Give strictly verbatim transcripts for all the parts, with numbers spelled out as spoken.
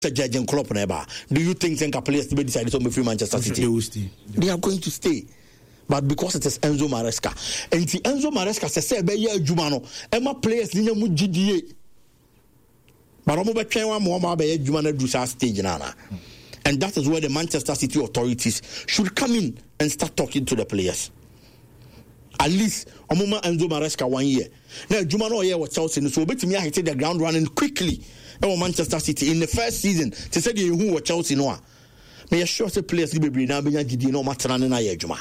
Jurgen Klopp never. Do you think Zenka players to be decided to be free Manchester City? They will stay. They are going to stay. But because it is Enzo Maresca. And the Enzo Maresca says, be ye Jumano. Emma players in your G D A. But I'm over twenty one more by Jumano do stage nana. And that is where the Manchester City authorities should come in and start talking to the players. At least a moment Enzo Maresca one year. Now Jumano here was Chelsea, so bet me I hit the ground running quickly. Our Manchester City in the first season, they said you who were Chelsea no. May assure the players will be now being G no matter than I Juma.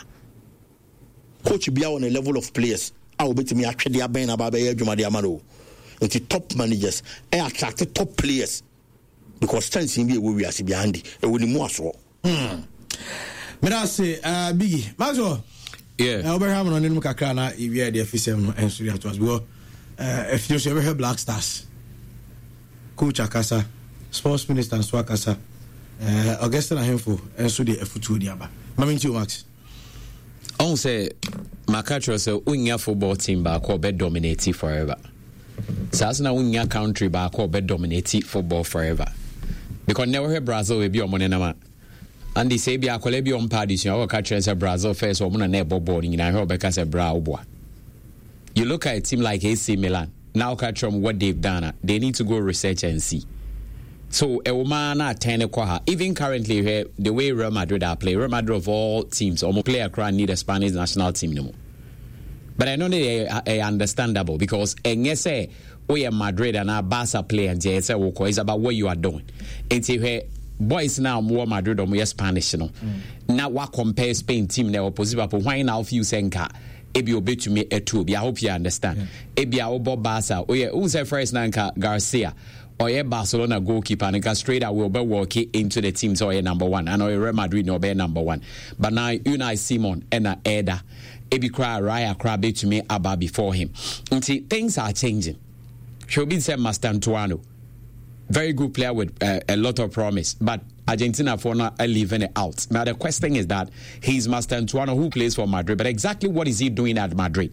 Coach be on a level of players. I will bet me actually a ben about Juma Diamaro. It's the top managers, I attract top players because Chelsea will be as behind it. It will be more so. Hmm. But I say, uh, Biggie, Maxwell. Yeah. Abraham on him Kakana, if you had the official and so to us. Because if you ever heard Black Stars. Coach Akasa, Sports Minister and Swakasa, uh, Augustin Ahemfo, and so the Futu Diaba. Mamin to Max. I say, Macatro say, Unya football team back or bed dominated forever. Sasna Unya country back or bed dominated football forever. Because never heard Brazil will be on Monenama. And they say, be a colebi on parties, you know, catch as a Brazil first or Mona nebo boarding in a Rebecca said Braubois. You look at a team like A C Milan. Now catch from what they've done, they need to go research and see. So a woman at ten even currently here, the way Real Madrid are playing, Real Madrid of all teams, almost play across need a Spanish national team no more. But I know they are, are understandable because and yes, say we are Madrid and our Barca play and say it's about what you are doing. And say boys now more Madrid or more Spanish no. Mm. Now what compare Spain team now opposite but why now few senka. Ebi obetumi etu. I hope you understand. Yeah. Ebi obo Barca. Oh yeah, who's the first nanka Garcia? Or yeah, Barcelona goalkeeper and straight out will be walking into the team so yeah number one. And or Real Madrid no be number one. But now Unai Simon and a Eda. Ebi cry Raya cry betumi aba before him. Until things are changing. Shobi said Mastantuano. Very good player with uh, a lot of promise. But Argentina for now are leaving it out. Now the question is that he's Mastantuano who plays for Madrid, but exactly what is he doing at Madrid?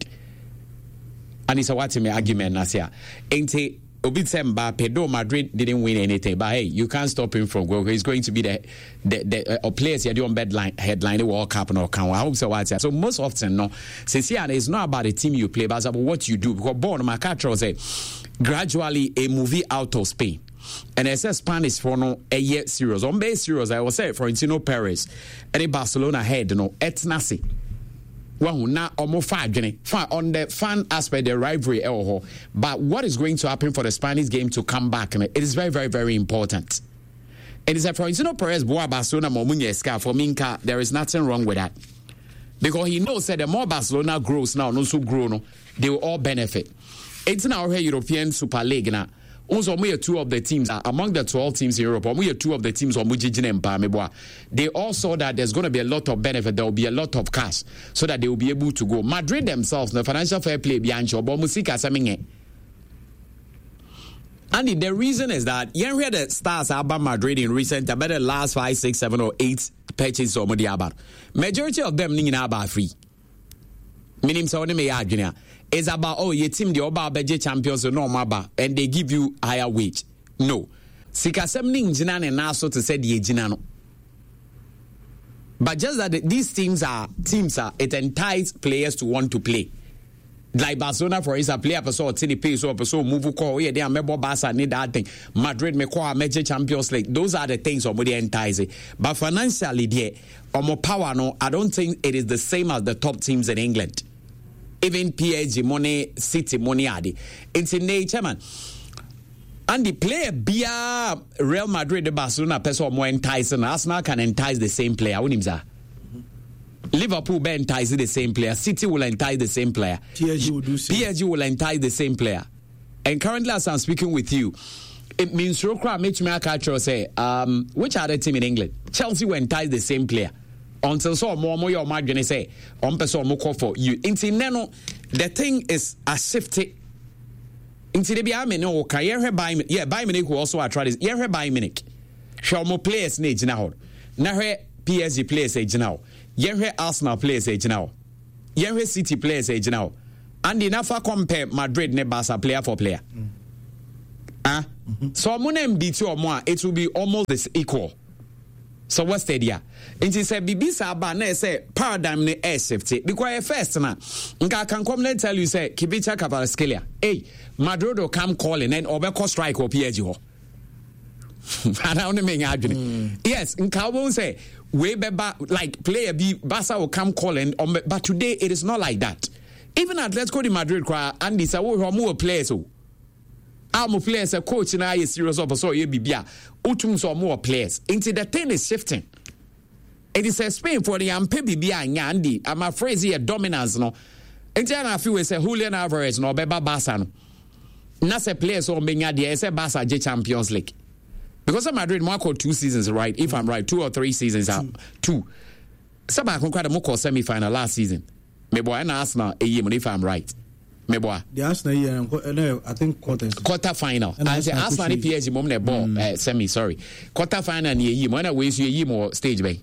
And it's a what me argument Nasia. Ain't he Obitsem Mbappe, though Madrid didn't win anything, but hey, you can't stop him from going. He's going to be the the, the uh, players here doing bedline headline the World Cup and all can. I hope so. What so most often no, since here it's not about the team you play, but it's about what you do. Because born Macatro say gradually a movie out of Spain. And as a Spanish for no a year serious on base serious, I will say Florentino Perez, any Barcelona head no etnasi. One now almost five on the fan aspect, the rivalry, but what is going to happen for the Spanish game to come back? It is very, very, very important. And it's a Florentino Perez boy Barcelona Momunya for Minka. There is nothing wrong with that because he knows that the more Barcelona grows now, no so grow no, they will all benefit. It's now here European Super League now. Also, we are two of the teams uh, among the twelve teams in Europe. We are two of the teams on they all saw that there's going to be a lot of benefit. There will be a lot of cash, so that they will be able to go. Madrid themselves, the financial fair play behind you, but musika saming. And the reason is that you hear the stars about Madrid in recent, about the last five, six, seven, or eight purchases or more. Majority of them ning about free. Meaning, so they may argue. It's about, oh, your team, the Oba Beje champions, no, maba, and they give you higher wage. No. Sika semning jinan and also to say the jinano. But just that these teams are, teams are, it entices players to want to play. Like Barcelona, for instance, player person tini pay so person move call yeah they are member Barca need that thing. Madrid me call major Champions League. Those are the things somebody entice. But financially, there, or more power no, I don't think it is the same as the top teams in England. Even P S G money, City money, adi. It's in nature, man. And the player Bia Real Madrid, the Barcelona, person more enticing. Arsenal can entice the same player. What is Liverpool will entice the same player. City will entice the same player. P S G will do same. P S G will entice the same player. And currently, as I'm speaking with you, it means Rokra makes me a catcher say, um, which other team in England? Chelsea will entice the same player. Until so more more your margin say on person more call for you. Into nano, the thing is a shifty. Into the be I mean no can you buy me yeah buy me who also I try this yeah buy me show more players need now. Now P S G players age now. Yeah Arsenal players age now. Yeah City players age now. And enough compare Madrid ne Barca player for player. Mm. Ah, mm-hmm. So I'm gonna beat you more. It will be almost this equal. So what's the idea? And she said, "Bibi Saba, ne say paradigm ne air safety. Because first na, nka can come and tell you say Kibicha Kvaratskhelia. Hey, Madrid will come calling and Obeko strike or P S G ho. I don't mean arguing. Yes, nka won't say way better like player B Barca will come calling. But today it is not like that. Even Atletico de Madrid cry and this are more players so. I'm players a coach and I is serious of so you be bia. Utum so more players. Into the thing is shifting. It is a Spain for the Ampe Bibia Yandi. I'm afraid he a dominance no. Into I feel we say Julian Alvarez no Beba Barca no. Not a player so being at the Barca J Champions League. Because of Madrid Marco two seasons, right? If I'm right, two or three seasons out. Two. Saba can quite a more semi final last season. Maybe I Arsenal a year if I'm right. Meboa. The Arsenal year, I think quarters. Quarter final. I say Arsenal P S G mom ne ball mm. uh, semi sorry. Quarter final near you. When I waste you more stage bay.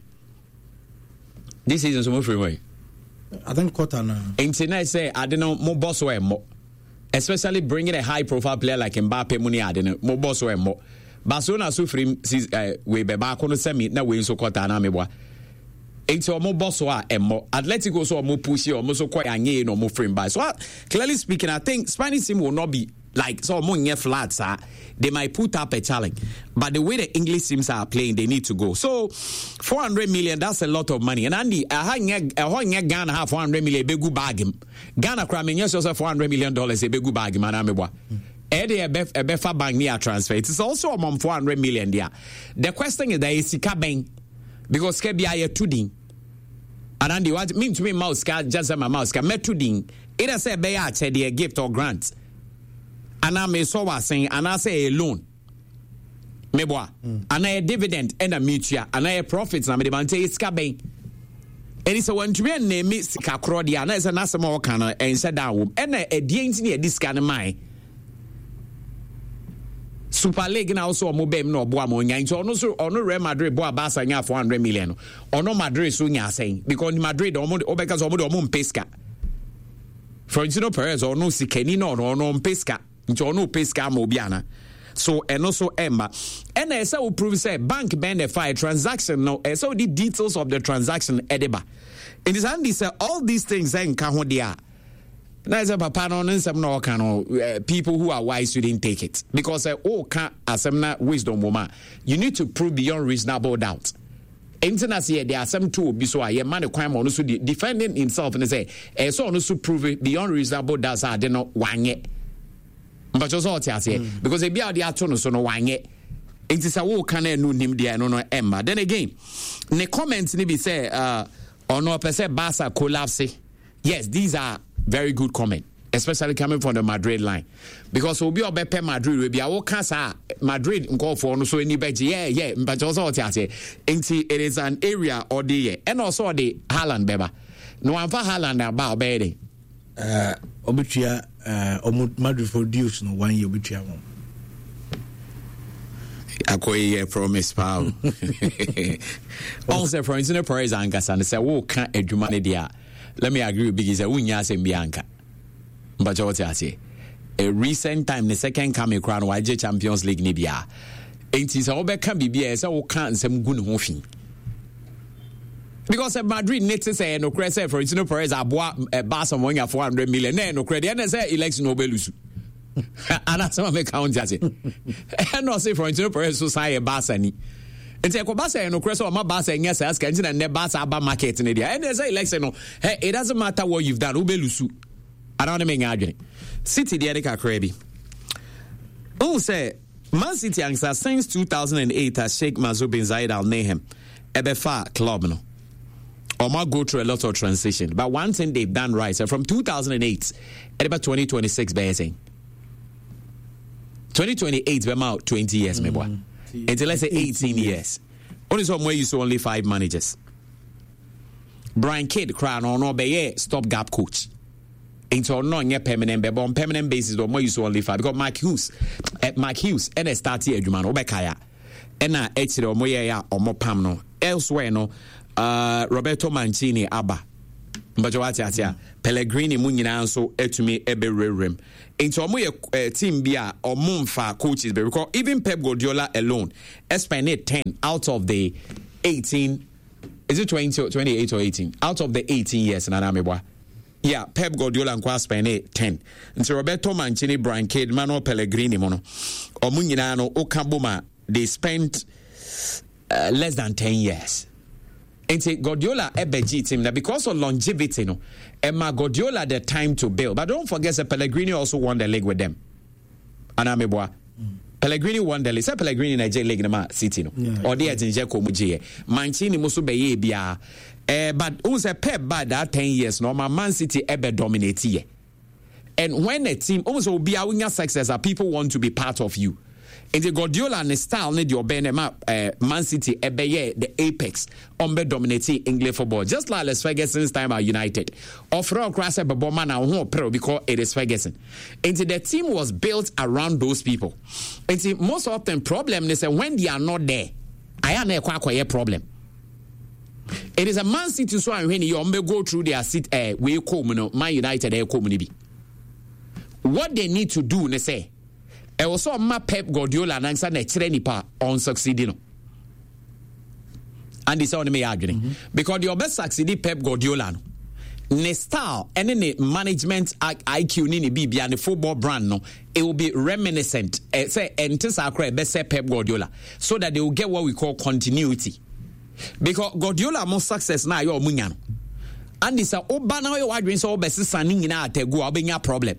This season so much way. I think quarter now. And I say I don't know more boss or more. Especially bringing a high profile player like Mbappe money I don't know more boss or more. Barcelona so free uh, we be back on the semi na we so quarter na meboa. It's almost boss or more Atletico so more pushy or more so quite a no more frame by. So uh, clearly speaking, I think Spanish team will not be like so more near flats. Uh, they might put up a challenge, but the way the English teams are playing, they need to go. So four hundred million, that's a lot of money. And Andy, a high Ghana have four hundred million, begu bag him. Ghana cramming yes, also four hundred million dollars, a begu bag him. And I'm a Eddie a befa bank near transfer. It's also among four hundred million there. The question is, there is Sika Bank. Because kebi aye tudin and what mean to me mouse card just a mouse card met tudin either say be a che the gift or grant and I may so was saying and I say a loan meboa and a dividend and a mutual and a profits na me man say it's kaben and it's a one to me name me sika crodi and as an asemo kana and said down and a die ntini this kind of mine Super League now so mo bem no boa mo nya nti ono so ono Real Madrid boa Barca nya four hundred million ono Madrid so nya saying because Madrid omo obeka so omo de omo pesca Florentino Perez ono sikani no ono pesca nti ono pesca mo biana so and also Emma and I say we prove say bank benefit transaction no so the details of the transaction edeba it is handy say all these things en ka ho dia. Now, as a papa, no, some no can people who are wise shouldn't take it because uh, oh, can't as some wisdom woman. You need to prove beyond reasonable doubt. Internationally, there are some two be so I am man crime on defending himself and say, eh, so on to prove it beyond reasonable doubt. I did not wang it, but just all I say because they be out there to no so no wang it. It is a who can no name there no no Emma. Then again, the comments ni be say uh or no per se Barca collapse. Yes, these are very good comment, especially coming from the Madrid line. Because we'll be a better Madrid, we'll be a walk Madrid and call for no so any better. Yeah, yeah, but also what I say, it is an area or the and also the Haaland Beba. No one for Haaland about Betty. Uh, Obitria, uh, Madrid for Dukes, no one year Obitria. I call you a promise, pal. Also, for instance, Perez and Gassan say, "Oh, can't a Jumani Let me agree with Biggie. Say, "Unya say Bianca." But what I say, a recent time, the second coming crown, Y J Champions League Nibia. It is all back can be B S. Oh, can't some good hofing. Because Madrid needs to say no credit for instance, Perez aboa a Barca money four hundred million. No credit. And say election Nobelusu. And that's what I count just and not say for instance, Perez so say a Barca ni. And say Barca no credit or my Barca and yes, ask and then Barca about market in India. And there's a election. No, hey, it doesn't matter what you've done. Nobelusu. I don't mean arguing. City the Erika Krabi. Oh, say Man City answer since two thousand eight as Sheikh Mansour bin Zayed Al Nahyan Ebefa club no. Or might go through a lot of transition. But one thing they've done right, so from two thousand eight, at about twenty twenty-six, basing. twenty twenty-eight, we're about twenty years, mm-hmm. my boy. Until let's say eighteen years. Only somewhere you saw only five managers. Brian Kidd, crown or no, be stopgap coach. Into no permanent, but on permanent basis, or more you saw only five. Because Mike Hughes, at Mike Hughes, and a start here, Juman, Obekaya, and I actually or more or more pam no. Elsewhere, no. Uh, Roberto Mancini Abba but you what ya Pellegrini mu nyina nso etumi ebererem enti omo ye team bia omo mfa coaches because even Pep Guardiola alone spent ten out of the eighteen, is it twenty, twenty-eight or eighteen out of the eighteen years na na mebwa. Yeah, Pep Guardiola nkwa spend ten. Nti Roberto Mancini, Brian Cade, Manuel Pellegrini mono. Omo nyina no okaboma they spent uh, less than ten years. And say Guardiola ebeji team that because of longevity, no, Emma Guardiola the time to build. But don't forget that Pellegrini also won the league with them. Anameboa. Mm. Pellegrini won the league. Say Pellegrini Nigeria league na City no. Yeah, or the Argentina ko mujie. Mancini musu beye bia. Eh, but who say Pep by that ten years no, my Man City ebe dominate ye. And when a team also be a winner successor, people want to be part of you. And the Guardiola and the style need your benema uh, Man City ebeye the apex on be dominating English football just like Les Ferguson's time at United. Offer across a boboma na ho pro because it is Ferguson. And the team was built around those people. And the most often problem is when they are not there, I am a quite problem. It is a Man City so when you go through their seat uh, we come no Man United they come be. What they need to do they say e also ma Pep Guardiola na nsa na kire nipa on succeeding. And this on me arguing mm-hmm. because the best succeed Pep Guardiola no. Ne style and then the management I Q ni ni B and the football brand no it will be reminiscent uh, say entisa akra best say Pep Guardiola so that they will get what we call continuity. Because Guardiola most success na yo munya no. And this oba na yo wadwen so obesisa ni nyina ategu obenya problem.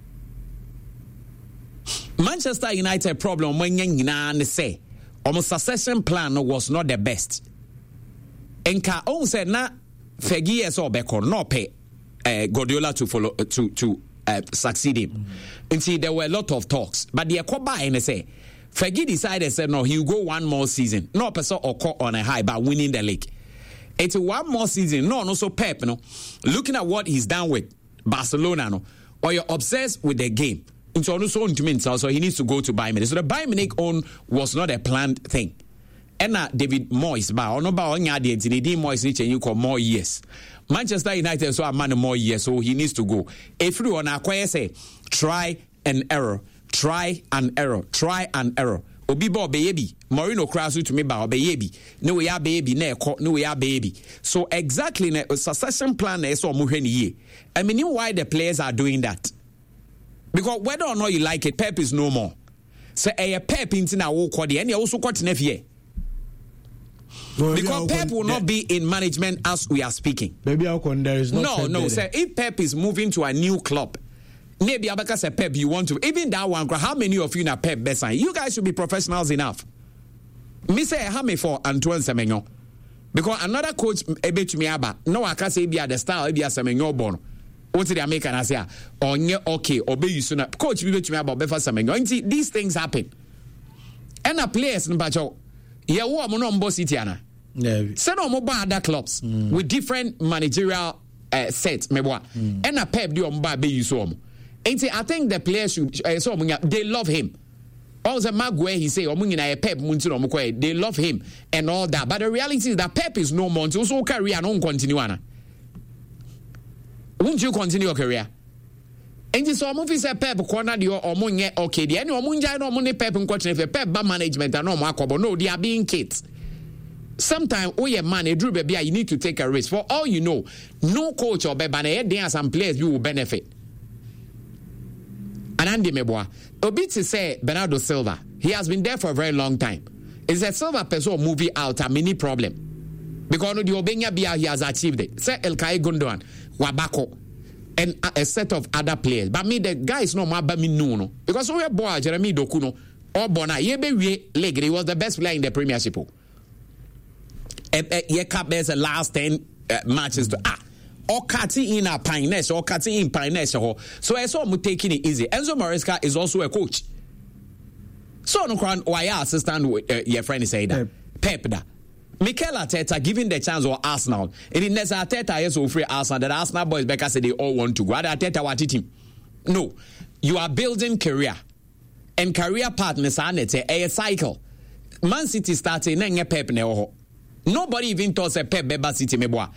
Manchester United problem when you say almost succession plan was not the best. Enka on said na Fergie years or Beko no pay uh, Guardiola to follow uh, to to uh, succeed him. Mm-hmm. And see there were a lot of talks, but the Akoba and say Fergie decided said no, he'll go one more season. No person or caught on a high by winning the league. It's one more season. No, no so Pep no. Looking at what he's done with Barcelona no, or you're obsessed with the game. So he needs to go to Bayern Munich. So the Bayern Munich own was not a planned thing. And now David Moyes, ba ono ba onya de Zinedine Moyes ni chenyu ko more years. Manchester United so a man more years, so he needs to go. If you want to say try and error, try and error, try and error. Obi bo baby, Mourinho krasu to me ba baby. No we are baby, ne no we are baby. So exactly a succession plan is so muheni ye. I mean why the players are doing that. Because whether or not you like it, Pep is no more. So a Pep into na wo kwadi and you also got never. Because Pep will not be in management as we are speaking. Maybe there is no. No, no. Sir, if Pep is moving to a new club, maybe Abaka say Pep, you want to even that one. How many of you na Pep best? You guys should be professionals enough. Me say how me for Antoine Semenyo. Because another coach ebe to me aba. No, I can say be at the style be a Semenyo born. What did they make and I say, oh, yeah, okay, obey you soon. Coach, we to me about Befa Semenyo. These things happen. And a players in Bacho, yeah, what I'm on boss Citiana. Send on mobile other clubs mm. with different managerial uh, sets, maybe what. Mm. And a Pep do on Baby you saw. And I think the players should, uh, so they love him. Also, Maguire, he say, Pep, they love him and all that. But the reality is that Pep is no more. So career and on continue. Won't you continue your career? And this all movie say Pep corner the or money okay. The any omunja no money Pep and question if Pep bad management and no makobo. No, they are being kids. Sometimes oh yeah man, a drew baby, you need to take a risk. For all you know, no coach or baby, and there are some players you will benefit. And Andy Meboa, Obi to say Bernardo Silva, he has been there for a very long time. It's a Silva person movie out a mini problem. Because no the Obenya Bia he has achieved it. Say El Kai Gundogan, Wabako. And a, a set of other players. But me, the guys no more but me no no. Because we boy Jeremy Dokuno or Bona Yebe Leg, he was the best player in the Premiership. Ye cup there's the last ten uh, matches to ah or cutting in a pioneers or cutting in pioneers. So I saw him taking it easy. Enzo Maresca is also a coach. So no crown why assistant with uh, your friend say that Pep da. Mikel Arteta giving the chance or Arsenal. And in this Arteta is so free Arsenal that Arsenal boys because they all want to go. Arteta what it him. No. You are building career. And career partners are net a cycle. Man City starting and Pep ne. Nobody even thought a Pep Beba City meboa.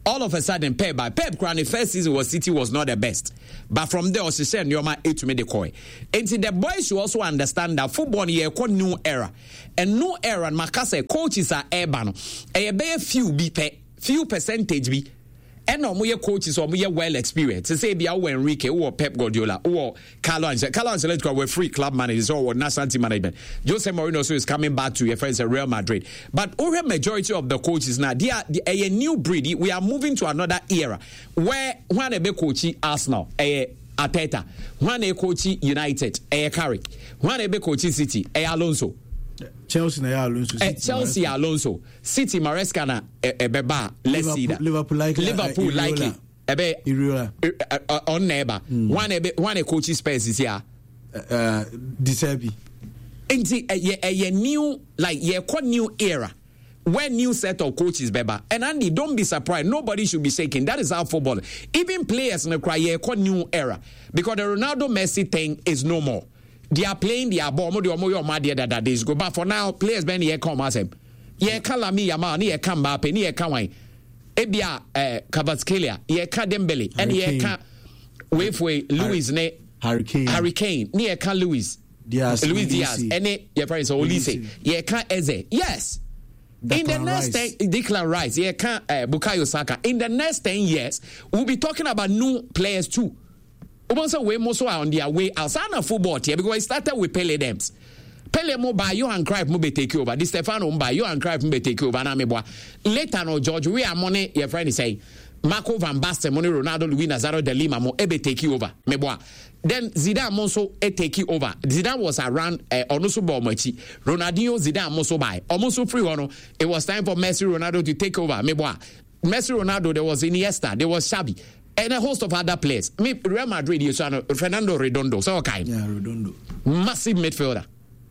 all of a sudden Pep by Pep Granny first season was City was not the best, but from there also said Nyoma eight to me the coy. And the boys should also understand that football here called new era, and new era and Makasa coaches are urban, a bare few be pe, few percentage be. And no more coaches or more well experienced. To say, be our Enrique or Pep Guardiola or Carlo Ancelotti. Carlo Ancelotti were free club managers or national team management. Jose Mourinho is coming back to your friends at Real Madrid. But over majority of the coaches now, they are a new breed. We are moving to another era where one a be coaching Arsenal, a Arteta, one a coaching United, a Carrick, one a be coaching City, a Alonso. Chelsea na Alonso. Eh, Chelsea Maresca. Alonso. City Maresca na Ebeba. Let's see that. Liverpool like Liverpool uh, like it. Ebe Iriola. On neighbor. One ebe one a coaching Spurs is here. Uh, Disebi. Enti a new like ye quite new era. When new set of coaches beba. And Andy, don't be surprised. Nobody should be shaking. That is how football. Even players in the cry ye quite new era. Because the Ronaldo Messi thing is no more. They are playing their ball, more your mother that days go. But for now, players been here come as him. Ye kalami yama, ni ye come back, ni ye come away. Ebia Kvaratskhelia, ye ka Dembele, and ye ka wait for Luis ne Hurricane, Hurricane, ni ye ka Luis Diaz, Luis Diaz, and ye friends Olise, ye ka Eze. Yes. In the next ten, Declan Rice, ye ka Bukayo Saka. In the next ten years, we'll be talking about new players too. Also, we most are on their way outside of football here because it started with Pele Dems. Pele mo by Johan Cruyff mo be take over. Di Stefano mo by Johan Cruyff mo be take over. Na me boy. Later no George we are money. Your friend is saying Marco van Basten, money Ronaldo, Luis Nazario de Lima mo ebe take over. Me boy. Then Zidane also e take over. Zidane was around uh, onusu ball machi. Ronaldinho Zidane also by. Almost free one. It was time for Messi Ronaldo to take over. Me boy. Messi Ronaldo there was Iniesta, there was Xavi. And a host of other players. Me Real Madrid, you saw Fernando Redondo. So okay. Yeah, Redondo. Massive midfielder.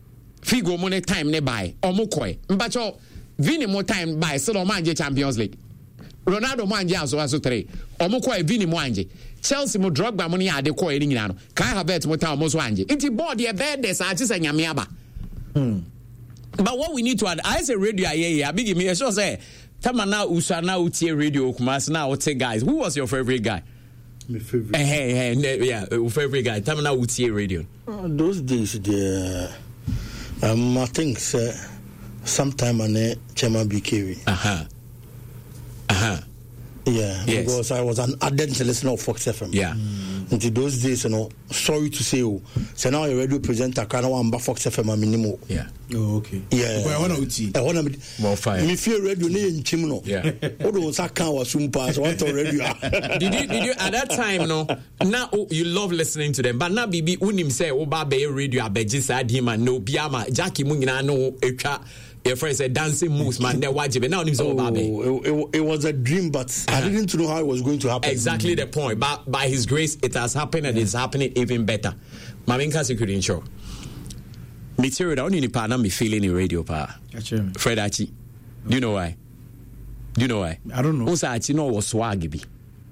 Figo money time ne buy. Omukwe. Mbacho Vini more time buy. So manje Champions League. Ronaldo manje aso aso three. Omukwe Vini manje. Chelsea mo Drogba money ade ko eni nyina no. Kai Havertz mo time mo so anje. Inti board ye bed des a chi nyame aba. Hmm. But what we need to add, I say radio aye aye. Big me e sure say Tamana Usana Utie Radio Kumas now Utie guys. Who was your favorite guy? My favorite. Hey, hey, hey, yeah, favorite guy. Tamana Utie Radio. Uh, those days, the um, I think uh, sometime on the Chema B K. Uh huh. Uh huh. Yeah, yes. Because I was an ardent listener of Fox F M. Yeah. Mm. Until those days, you know, sorry to say, oh, so now a radio presenter can't want Fox F M minimum. Yeah. Oh, okay. Yeah. But I want to see. I want to. Well, fine. Me feel radio in Chimno. Yeah. What do I can't was soon pass? What radio? Did you? Did you at that time? No. Now oh, you love listening to them, but now Bibi unim say Oba be radio abejisa adima no biama Jackie Mungina no echa. Your friend said dancing moves, man. They're watching. Now, it's all about it. It was a dream, but uh-huh. I didn't know how it was going to happen. Exactly the point. But by His grace, it has happened, and yeah. It's happening even better. Maminka security ensure. Material. The only nipa na me feeling in radio pa. Fred Achi. Do you know why? Do you know why? I don't know. Usa Achi no was swag bi.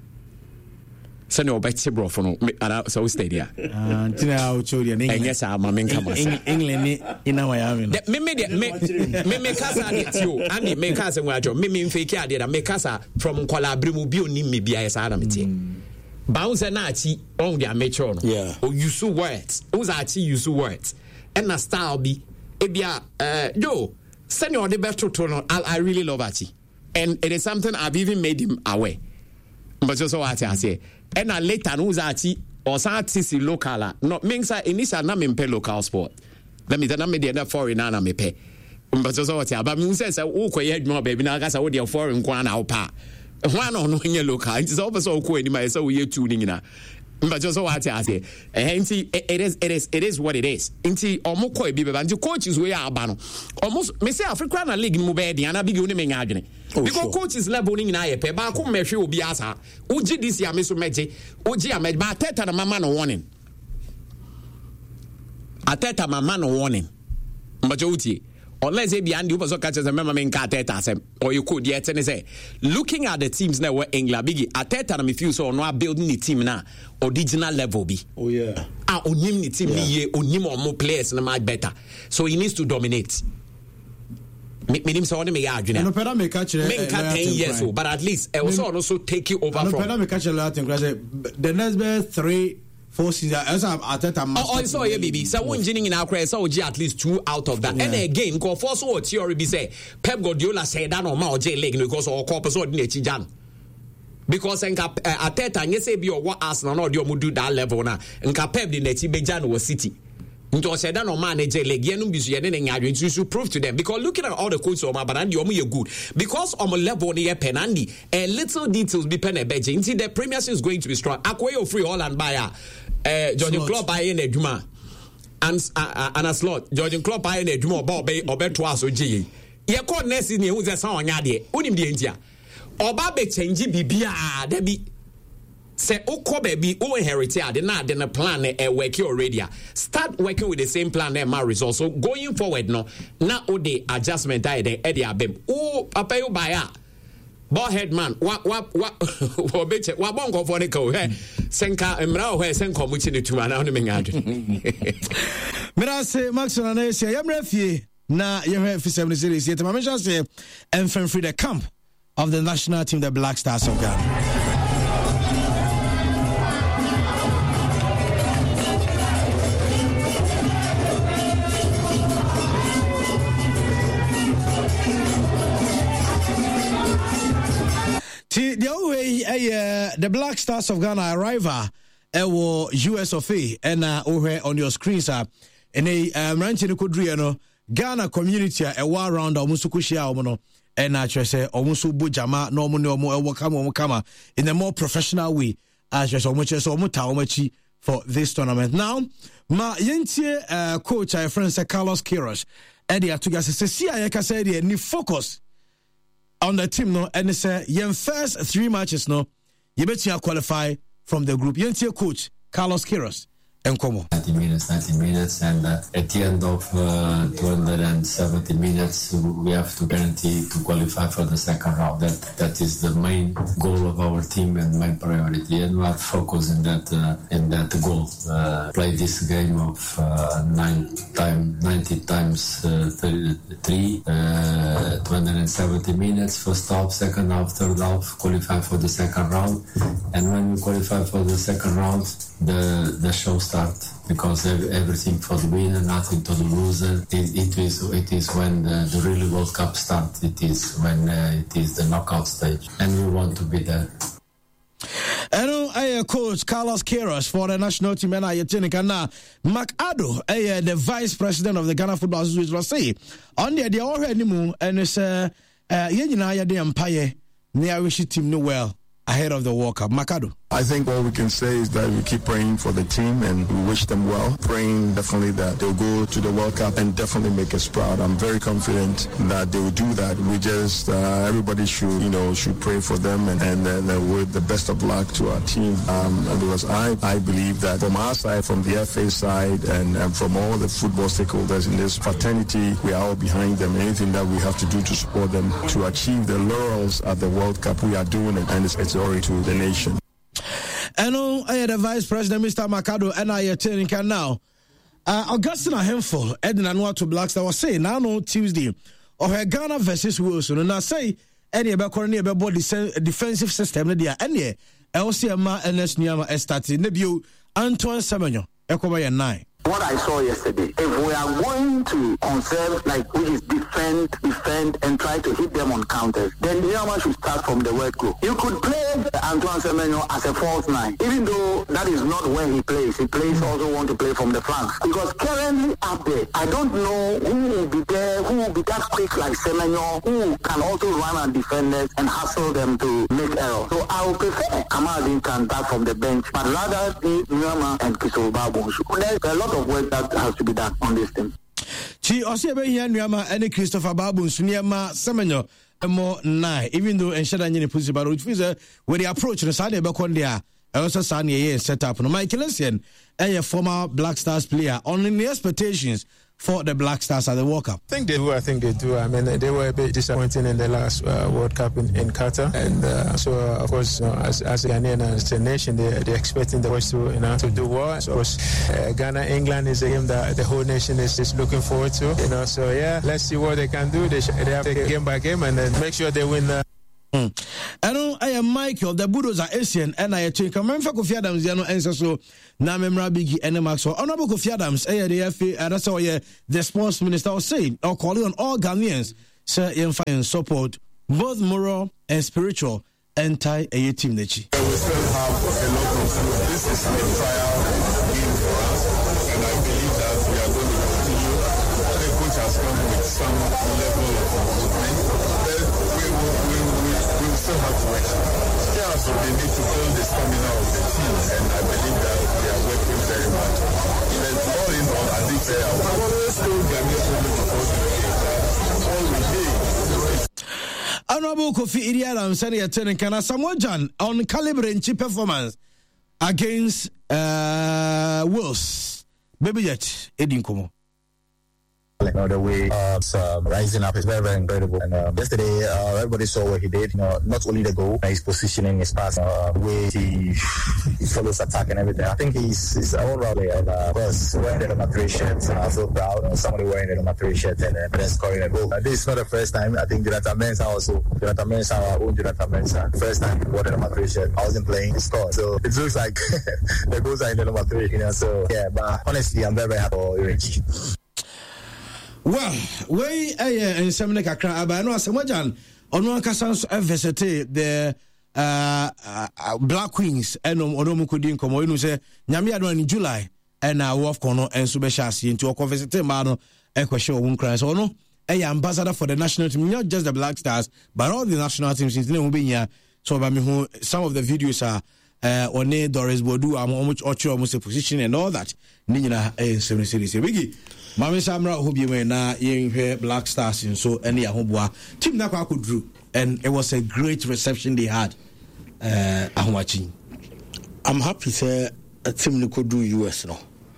Send your best bro for no. And so stay there. Ah, tina o chori na. And yes, I'm Maminka masa. England ni ina Miami. Me me me me me kasa de tio. Andy me kasa we ajo. Me me fake ade da me kasa from Kwala Abrimu bi oni me bia yes ada me tie. Bounce na Achi on their mature no. Yeah. O use words. Usa Achi use words. And na style bi ebia uh yo send your the best to no. I, I really love Achi. And it is something I've even made him aware. But just what I say. And later no Achi or Sati local no means initial na me local sport. Let me tell me the foreign na me pay. But just what I but me say say o ko ye no baby na ga say o the foreign kwa na o pa. One no no local. It is also ko any my say we two nyina. But just what I say. Eh it is it is it is what it is. Inti omo ko e bi be coaches we are aba no. Almost me say African league mu be dey na big uni me nya adwene. Because sure. Coaches level ni na ye pe ba ko mehwe obi asa. Uji this year me so meje. Uji am ba Ateta na mama no warning. Ateta mama no warning. Mbaje uti. Unless they be Andy Uber so catches a member in Ateta or you could yet and say looking at the teams now were England biggie Ateta and if you so no building the team now original level be. Oh yeah. Ah onim the team ye onim or more players na much better. So he needs to dominate. Minim so on me adwena. No peda me catch it. Make ten years old, but at least I also also take it over no from. No peda me catch it. The next best three four seasons as Arteta. Oh, so yeah, baby. So when Jinning in our credit, so we at least two out of that. Yeah. And again, go for so what theory be say. Pep Guardiola said that on my J leg because all corpus or didn't Jan. Because en ka Arteta nye say be what Arsenal no dey do that level na. En ka Pep di neti be Jan was City. Nto said that on man J leg yenum bisu ye ne nya you should prove to them because looking at all the coaches on my but and you good because on level near penandi a little details be pen e beje until the premiership is going to be strong. Akwayo free all and buyer uh Georgian Club buy in adwuma and uh, and a slot Georgian Club buy in adwuma oba obe obeto aso gye ye call next season e hu say san onya de onim de ntia oba be change bibia da bi say okọ baby o inherit ade na ade na plan e work already start working with the same plan and my results so going forward no na o de adjustment ade e de abem o papa you buy a ball head man what what what obeche wa bon go for the ko he senka emra o he senka mu chi ne tuma na no me ngade mira se Maxwell na se yamra fie na ye he fi seven series yet ma mention say enfrem free the camp of the national team the Black Stars of Ghana. The way uh, the Black Stars of Ghana arrival uh, U S of A and uh, over on your screens are and a ranching Kudri no Ghana community a war around almost Kushia Omono and I say almost Bujama no more no more kama in a more professional way as just almost so much for this tournament. Now, my yentie uh, coach, our friend Carlos Queiroz, Eddie Atuga says, see, I can say the focus on the team no and say your first three matches no you bet you qualify from the group. Yentie coach Carlos Queiroz and Como ninety minutes, ninety minutes, and uh, at the end of uh, two hundred seventy minutes, we have to guarantee to qualify for the second round. That that is the main goal of our team and main priority, and we are focused in that uh, in that goal. Uh, play this game of uh, nine time, ninety times uh, three, uh, two hundred seventy minutes. First half, second half, third half, qualify for the second round, and when we qualify for the second round, the the show start because everything for the winner, nothing to the loser. It, it is it is when the, the really World Cup starts. It is when uh, it is the knockout stage, and we want to be there. Hello, I coach Carlos Queiroz for the national team, and I think now McAddo, I the vice president of the Ghana Football Association, was say on the idea already move, and it's uh uh you know the empire near wish team no well ahead of the World Cup. McAddo. I think all we can say is that we keep praying for the team and we wish them well. Praying definitely that they'll go to the World Cup and definitely make us proud. I'm very confident that they will do that. We just, uh, everybody should, you know, should pray for them and, and uh, with the best of luck to our team. Um, because I, I believe that from our side, from the F A side and, and from all the football stakeholders in this fraternity, we are all behind them. Anything that we have to do to support them to achieve the laurels at the World Cup, we are doing it, and it's, it's already to the nation. And I had the Vice President, Mister McAddo, and I are telling you now. Uh, Augustine Ahemfo, Edna Nwatu Blackstar was saying now on Tuesday, or her Ghana versus Wilson, and I say any about corner about defensive system, and yeah, L C M A and S Niama Estati, Nebio, Antoine Semenyo, Equabaya nine. What I saw yesterday, if we are going to conserve, like which is defend, defend, and try to hit them on counters, then Niama should start from the word go. You could play Antoine Semenyo as a false nine, even though that is not where he plays. He plays also want to play from the flanks. Because currently up there, I don't know who will be there, who will be that quick like Semenyo, who can also run on defenders and hustle them to make errors. So I would prefer Kamaldeen can back from the bench, but rather the Niama and Kisoba Bonshu. There's a lot of work that has to be done on this team. Chi Osiebe Hianyama and Christopher Babu Sunyama Semenyo more nine, even though and Shada Nini Pussy Baru, which is where the approach the Sadia Bakondia, also Sanya set up. No, Michael Essien, a former Black Stars player, on the expectations for the Black Stars at the World Cup? I think they do. I think they do. I mean, they were a bit disappointing in the last uh, World Cup in, in Qatar, and uh, so uh, of course, you know, as as Ghanaian as a nation, they they're expecting the boys to you know to do well. So of course, uh, Ghana England is a game that the whole nation is, is looking forward to. You know, so yeah, let's see what they can do. They sh- they have to take it game by game and then make sure they win. Uh, Mm. I know I am Michael, the Bulldozer Asian, and I take a man for Kofi Adams, Yano, and so now Memra Biggie and Maxwell. Honorable Kofi Adams, eh, the F A, and that's all, yeah, the sports minister was saying, or calling on all Ghanaians, sir, in find support, both moral and spiritual, anti a team. We still have a lot of this is a trial game for us, and I believe that we are going to continue. The coach has come with some level of improvement. We will, we will, we will still have to work. Yeah, so they need to build the stamina of the team, and I believe that we are working very much. But all in all, I think they are always still Ghanaians only because of the game. That's all we need. Honorable Kofi Idi Adams said he attended Kana Samoa Jan on caliber and cheap performance against uh, Wales. Baby Jet, Edin Komo. You know, the way uh, uh, rising up is very, very incredible. And uh, yesterday, uh, everybody saw what he did. You know, not only the goal, his positioning, his pass, uh, the way he, he follows attack and everything. I think he's, he's all round player. And uh, of course, wearing the number three shirt, and I'm so proud of somebody wearing the number three shirt and uh, then scoring a goal. Uh, this is not the first time. I think Jonathan Mensah also. Jonathan Mensah, our own Jonathan Mensah. First time he wore the number three shirt. I wasn't playing, he scored. So it looks like the goals are in the number three. You know, so yeah. But honestly, I'm very, very happy for Irenchi. Well, we uh, in Semina Kakra, but I know Samoa Jan on one Casans visited the uh, uh, Black Queens and Odomu Kudin Komo, you say, Nyamia in July, and our Wolf Kono and Subeshasi into a conversation, Mano, and question one cries or no. A ambassador for the national team, not just the Black Stars, but all the national teams since they will be here. So, by me, who some of the videos are. Uh, One Doris Bodu, I'm almost Ocho, almost a position and all that. Nina, a seven series. Biggie, Mammy Samra, who be when now, young Black Stars, and so any Ahobwa. Team Naka could drew, and it was a great reception they had. Uh, I'm watching. I'm happy to say a team could do U S no.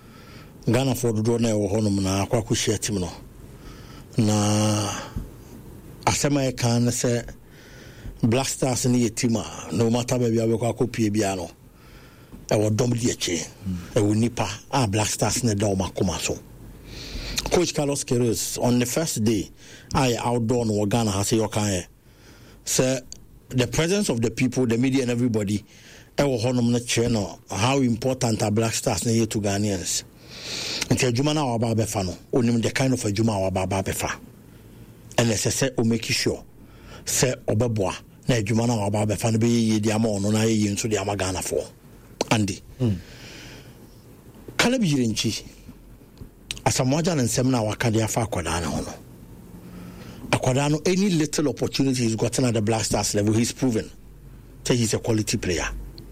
Ghana for the door now, Honum, na Kwaku share team no. Na Asama can say. Black Stars in the team, no matter where we are, we go P B R. I will dump the chain. I will nipa. Ah, Black Stars in the Doma Kumaso. Coach Carlos Queiroz on the first day, I outdoor no Ghana has a yokai. Sir, the presence of the people, the media, and everybody, I will honor the channel. How important are Black Stars here to Ghanaians? Until Jumana or Babefano, only the kind of a Juma or Babefa. And as I said, we make sure, say Obeboa. Na adwuma na waba be fa no be yi di ama ono na yi nso di ama Ghana for Andy mm. Kala bi yirenchi asamoja na nsem na waka dia fa akwada na hono akwada no any little opportunity he's gotten at the Black Stars level he's proven that he's a quality player.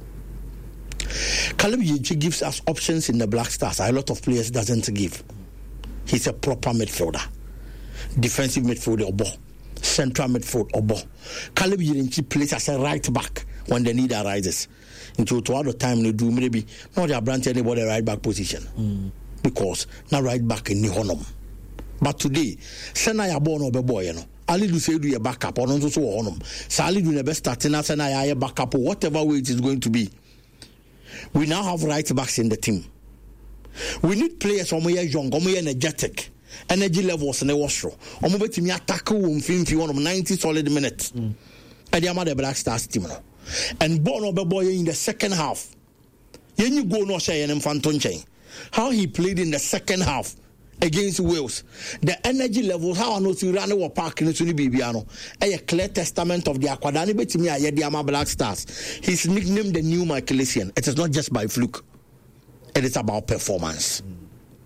Kala bi yirenchi gives us options in the Black Stars a lot of players doesn't give. He's a proper midfielder, defensive midfielder obo, central midfield obo. Caleb Yirinchi plays as a right back when the need arises. Into to other time they do maybe not their branch anybody right back position mm. because now right back in Nihonum. But today, Sena ya born or boy, you know. Ali do say do your backup or not so honum. Sally do the best starting as an I backup or whatever way it is going to be. We now have right backs in the team. We need players who are young, who are energetic. Energy levels in the washroom. Omo betimi tackle won fifty one of ninety solid minutes. Mm. And the the Black Stars team no. And Bono Beboy in the second half. Yen you go no share and Fantonchen. How he played in the second half against Wales. The energy levels how I know to run over park in the Bibiano. A clear testament of the Aquadani betimi aye the Ama Black Stars. He's nicknamed the new Michael Essien. It is not just by fluke. It is about performance. Mm.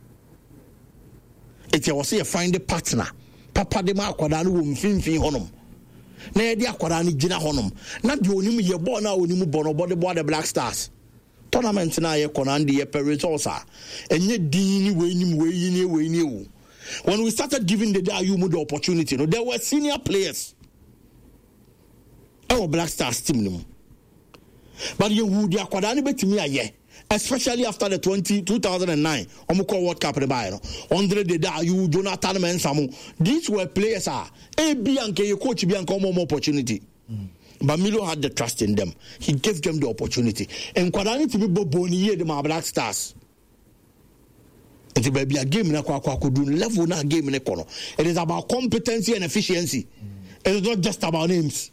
It was a find a partner. Papa de ma akwadani wo mfimfin honom. Na ye de akwadani gina honom. Na de onimu ye ball na onimu bono body boy the Black Stars. Tournament na ye konandi ye per results are. Enye dini we nim we yini we ni. When we started giving the Ayumu the opportunity, no, there were senior players. Our Black Stars team no. But ye would the akwadani betimi aye. especially after the twenty, two thousand nine Omuko World Cup in Bayern. Andre Deda, you Jonathan Mensamu. These were players are A B and K coach Bianco more opportunity. Mm. But Milo had the trust in them. He gave them the opportunity. And Kwadani to be Boboni, the Black Stars. It's a game in a level na game in a corner. It is about competency and efficiency. Mm. It is not just about names.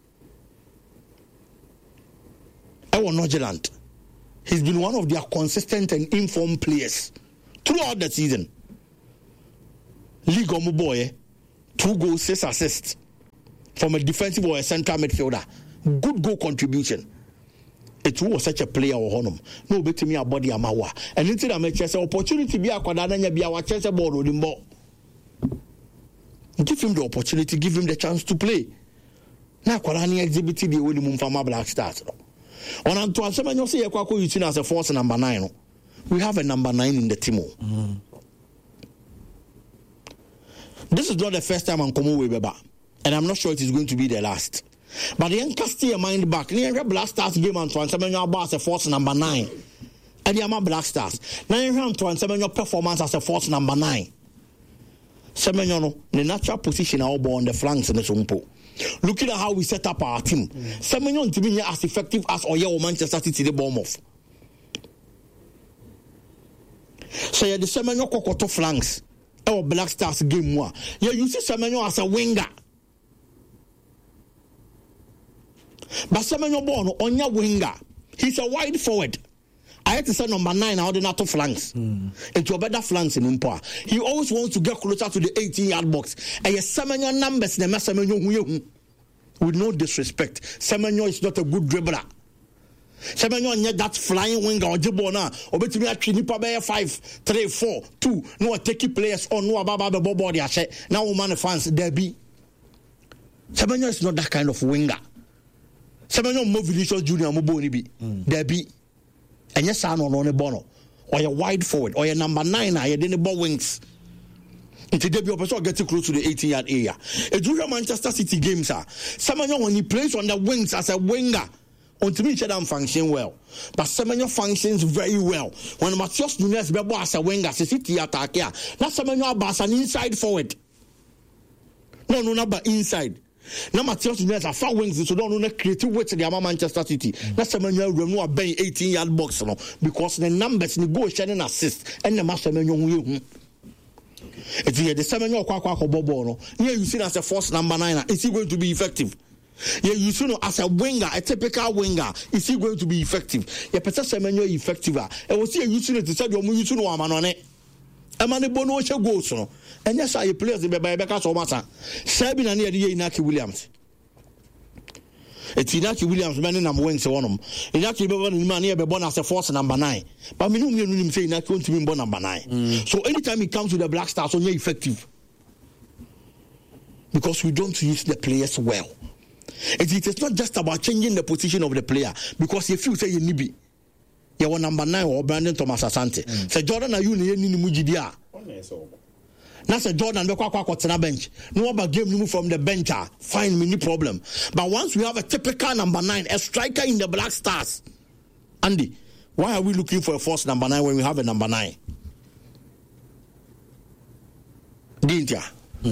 Ewan Nordjylland. He's been one of their consistent and informed players throughout the season. League Omuboye, two goals, six assists from a defensive or a central midfielder. Good goal contribution. It was such a player or honum. No bet me a body amawa. And until I make chess opportunity be a quadana be our chess board with him more. Give him the opportunity, give him the chance to play. Now Kwadani exhibited the winning from Black Stars. On Antoine Semenyo say Ekwako Yutin as a force number nine. We have a number nine in the team. Mm. This is not the first time I'm coming with Beba, and I'm not sure it is going to be the last. But the cast your mind back. The Black Stars game Antoine Semenyo as a force number nine. And the Ama Black Stars. Now Antoine Semenyo performance as a force number nine. Semenyo no the natural position our ball on the flanks in the Sumpo. Looking at how we set up our team, Semenyo mm. to be as effective as Oyo Manchester City the Bournemouth. So yeah, the Semenyo Kokoto flanks our Black Stars game more. Yeah, you see Semenyo as a winger. But Semenyo born on your winger. He's a wide forward. I had to say number nine out the NATO flanks. Mm. Into a better flanks in Impa. He always wants to get closer to the eighteen yard box. And yes, Semenyo numbers the Semenyo with no disrespect. Semenyo is not a good dribbler. Semenyo is that flying winger or Jibona or between a Trinipa Bay five, three, four, two. No take players on no Baba Bobody. Now woman fans there be. Semenyo is not that kind of winger. Semenyo more Vinicius Junior Moboni be. There be. And yes, I don't know the bono or a wide forward or a number nine. I didn't ball wings. It's a debut of getting close to the eighteen yard area. A Julia Manchester City games, sir. Semenyo when he plays on the wings as a winger, until me Chadam function well. But Semenyo functions very well. When Matthias Nunes Bebo as a winger, City attack here. Now Semenyo as an inside forward. No, no, not but inside. Now Matthias Nunes are far wings, so don't know creative way to the Manchester City. Now Semenyo will not be eighteen yard box no, because the numbers negotiate and assist and the master Semenyo. It's here the Semenyo Kwakwa Bobo no. Here you see as a force number nine. Is he going to be effective? Here you see no as a winger, a typical winger. Is he going to be effective? Yeah, Peter Semenyo effective. I was here you see it to say you you know am on it. Amane Bono she goes no. And yes, I players in Bebeka so matter. Sebi na near the Inaki Williams. It's Inaki Williams manning am wings one of them. Inaki Bebon man here be born as a force number nine. But me no me say Inaki want to be born number nine. Mm. So anytime he comes to the Black Stars, so effective. Because we don't use the players well. It, it is not just about changing the position of the player. Because if you say you need you want number nine or Brandon Thomas Asante. Mm. Say Jordan are you ni mujidia. Now say Jordan be kwa kwa kwa tena bench. No about game move from the bench. Fine, mini problem. But once we have a typical number nine, a striker in the Black Stars, Andy, why are we looking for a false number nine when we have a number nine? Didn't ya? Hmm.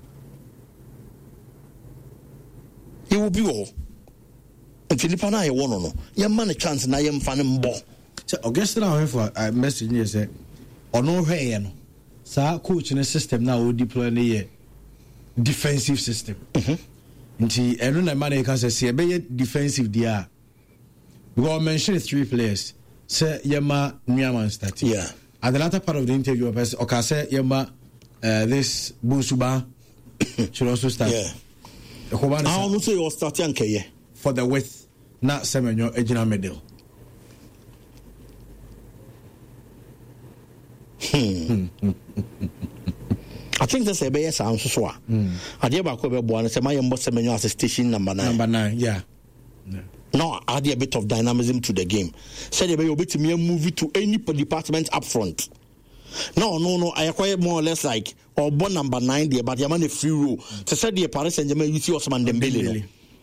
It will be all. And Philippa na ye one no. Ye man a chance na ye mfa ne mbo. So Augustine however I message you say ono hwe no. Sa coach in a system now will deploy a defensive system. Mm-hmm. Nti eno na man can say be defensive dia. We will mention three players. Say Yema Nyaman start. Yeah. At the latter part of the interview, okay, say Yema uh, this Bunsuba should also start. Yeah. I don't say you're starting for the width, not Semenyo Ejina middle. Hmm. I think that's a better sound. So, I did about Kobe say my boss Semenyo as a station number nine. Number nine, yeah. yeah. No, add a bit of dynamism to the game. Said they will be to me a movie to any department up front. No, no, no. I acquire more or less like or born number nine there, but you're man a free row. To say the Paris Saint Germain, you see Osman Dembele.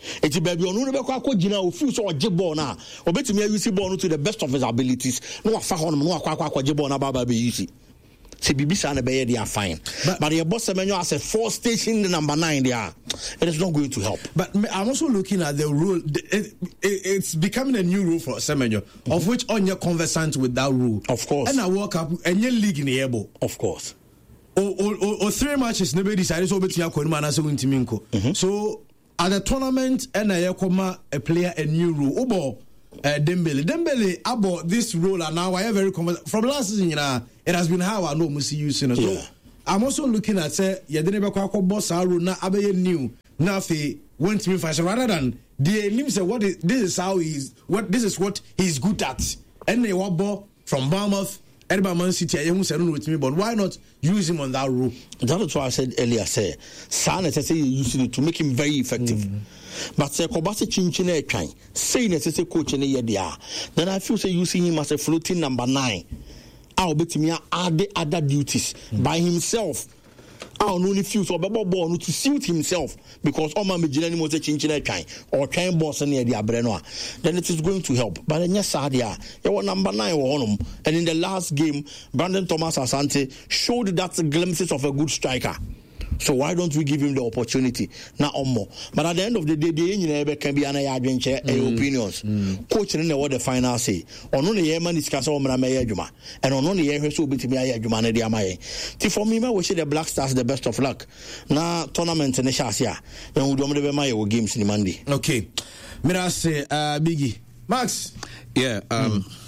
Eti baby onu ne be kwa kwa gina ofi so oje ball na obetumi use ball no to the best of his abilities no afa ho no no akwa akwa kwa je ball na baba be use se bibi sa na be they are fine but, but your boss Semenyo as a four station the number nine there it is not going to help. But I'm also looking at the rule. It, it, it's becoming a new rule for Semenyo, mm-hmm. of which on your conversant with that rule, of course, and I walk up and your league in the able, of course, or, or, or, or three matches nobody decided so between Yakoima and Timinko. So at the tournament and I come a player a new rule. Obo uh, Dembele Dembele about this rule and now I am very conversant from last season. You know, it has been how I know Musi using it. So I'm also looking at say you didn't ever call boss rule na abe new na fe went me fashion rather than the name say what is this is how he's what this is what he's good at and they what ball from Bournemouth Edinburgh Man City I who said no with me but why not use him on that rule? That's what I said earlier. Say San say you using it to make him very effective. Mm. But say Kobasi Chinchin e try say necessary coach in year there then I feel say using him as a floating number nine. I'll bet me add the other duties mm. by himself. I don't only feel so about ball to suit himself because all my Mijilani was a chinchin trying or trying boss near the Abrenoa. Then it is going to help. But then yes, Sadia, you were number nine on him. And in the last game, Brandon Thomas Asante showed that glimpses of a good striker. So why don't we give him the opportunity now or more? But at the end of the day, the engineer can be an adventure mm. opinions. Mm. Coach in what the final say. On only Yemen discuss on Maya Juma. And on only Yemen so bit me Juma de Amaye. For me, I wish the Black Stars the best of luck. Now tournament in the Shasia. Then we don't have my games in Monday. Okay. Mira say uh Biggie. Max. Yeah, um mm.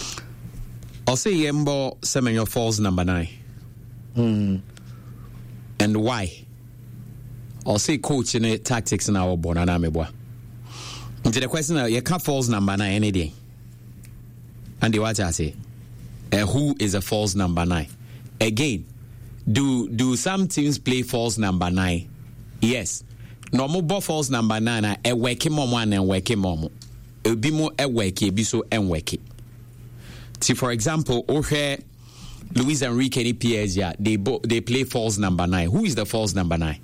I'll say Yembo Semenyo falls number nine. Hmm. And why? I'll say coach in the tactics in our Bonana Meboa. Into the question, you can't false number nine any day. And the what I say, uh, who is a false number nine? Again, do do some teams play false number nine? Yes. Normal ball false number nine, a working mom one and working mom. A be more a worky, be so and worky. See, for example, okay. Luis Enrique and P S G, they bo- they play false number nine. Who is the false number nine?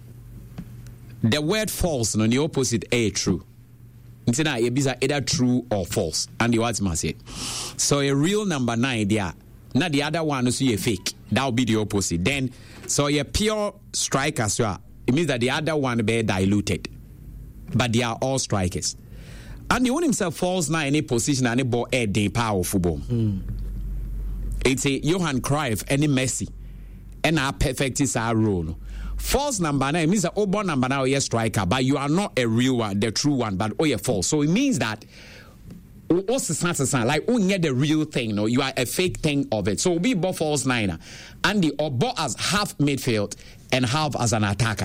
The word false, no, the opposite, a true. It's either true or false. And the words must say. So a real number nine, there. Now the other one is a fake. That will be the opposite. Then, so a pure striker, so it means that the other one be diluted. But they are all strikers. And the one himself falls nine in a position and a ball a day power football. Mm. It's a Johan Cruyff and Messi. And our perfect is our role. False number nine means that Obo number nine you're striker, but you are not a real one, the true one, but oh you're false. So it means that what's the sense of sign? Like oh you're the real thing, no, you are a fake thing of it. So be both false niner. And the Obo as half midfield and half as an attacker.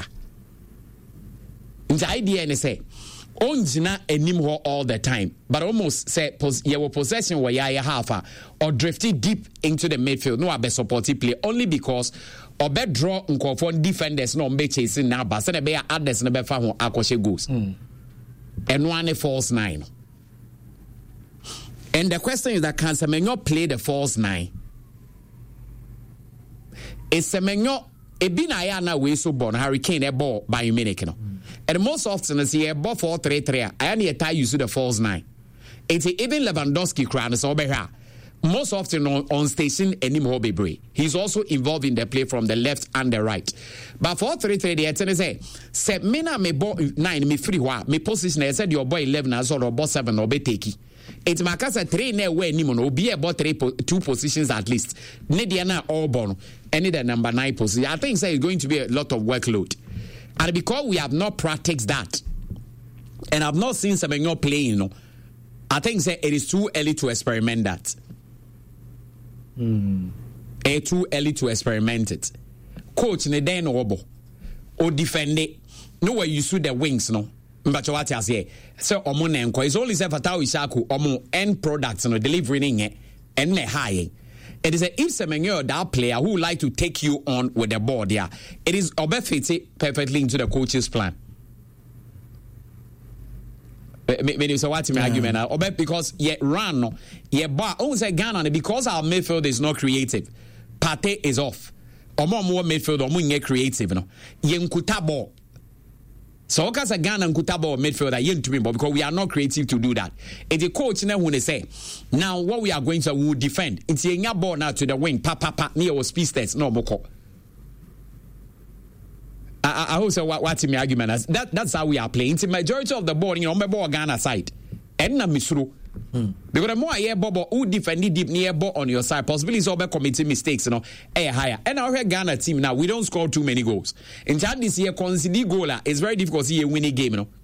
The idea is say Onjina enimho all the time, but almost say pos- your possession where you half or drifted deep into the midfield. No, I be supportive play only because or be draw nkofon defenders no be chasing now, but say be others no be fa ho akoshe goals. Mm. And one a false nine. And the question is that can Semenyo play the false nine? Is Semenyo e bi na ya na we so born Hurricane e ball by Munich no. And most often is here ball four three three. I only tie you to the false nine. It's even Lewandowski crown is over here. Most often on, on station anymore be he's also involved in the play from the left and the right. But four three three the ten say say me na me ball nine me free wa me position I said your boy eleven as or ball seven or be take. It's Makasa three ne way ni mo be about three po, two positions at least. Nediana all born any the number nine position. I think say it's going to be a lot of workload. And because we have not practiced that, and I've not seen Semenyo playing, you know, I think say it is too early to experiment that. Mm. It's too early to experiment it. Coach, ne den obo or defend it. No way you see the wings, no. But what I say, so omo nenko is only say Fatau Isaku omo end products no delivering it and ne high. It is a if Semenyo that player who would like to take you on with the ball there, it is obe fit perfectly into the coach's plan. Maybe so what's my argument now? Obe because ye run no ye bar oh say Ghana because our midfield is not creative. Partey is off. Omo more midfield omo nye creative no. Ye nkuta ball. So okay, say Ghana nkuta ball midfielder yentumi ball because we are not creative to do that. And the coach na when they say, now what we are going to we will defend. It's a ball now to the wing, pa pa pa near our speed stats no moko. I, I also what what's my argument as that that's how we are playing. It's the majority of the ball, you know, me ball Ghana side. And na misru. Mm. Because the more I hear Bobo who defend deep near ball on your side, possibilities of committing mistakes, you know, eh higher. And our Ghana team now, we don't score too many goals. In fact, this year concede goal it's very difficult to see a winning game, you know.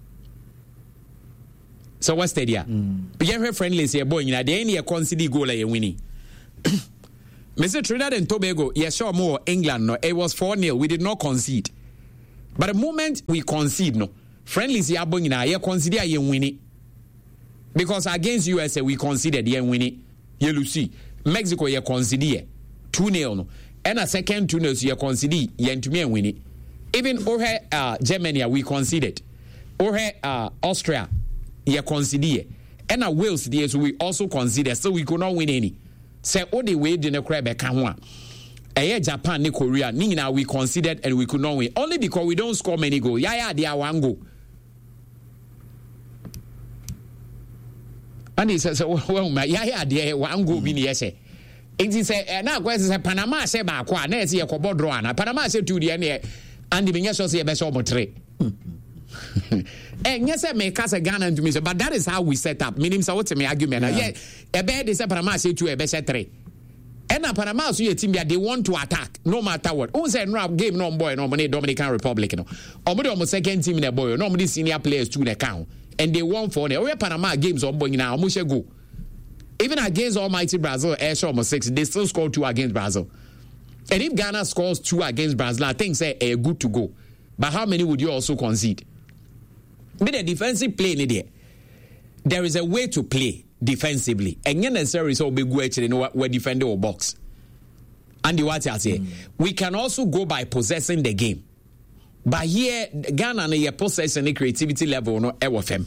So what's the idea? But you friendly say boy, you know, the any concede goal a winning. Mister Trinidad and Tobago, yes, sure more England, no, it was four nil. We did not concede. But the moment we concede, no, friendly say boy, you know, you consider you winning. Because against U S A, we conceded yeah winning. You Lucy. Mexico, you conceded two nil. No. And a second two nil, you conceded yeah to me winning. Even over uh, Germany, we conceded. Over uh, Austria, you conceded. And a Wales, so we also conceded. So we could not win any. Say, all the way in the crab, a Japan, ni Korea, Nina, we conceded and we could not win. Only because we don't score many goals. Yeah, yeah, they are one goal. And he says, well, my yeah, yeah, one go be yes. And he said, now, where's the Panama say back one? Let's see a cobodrona. Panama said to the end, and the Minyaso say a best of three. And yes, I make us a Ghana to me, but that is how we set up. Meaning, so what's my argument? Yeah, a bed is a Panama say to a best three. And a Panama, so your team, they want to attack no matter what. Who said no game, no boy, no money, Dominican Republic, no. Or almost second team in a boy, no senior players to the account. And they won for the Panama games on boy now. Mushe go. Even against Almighty Brazil, air almost six, they still score two against Brazil. And if Ghana scores two against Brazil, I think say a good to go. But how many would you also concede? But the defensive play in there, there is a way to play defensively. And not necessarily so big way to know we're defending our box. And what I say, mm. we can also go by possessing the game. But here, Ghana, your possession and creativity level, no, ever fem.